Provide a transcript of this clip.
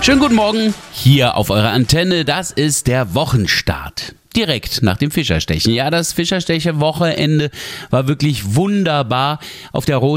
Schönen guten Morgen hier auf eurer Antenne. Das ist der Wochenstart. Direkt nach dem Fischerstechen. Ja, das Fischerstecher-Wochenende war wirklich wunderbar. Auf der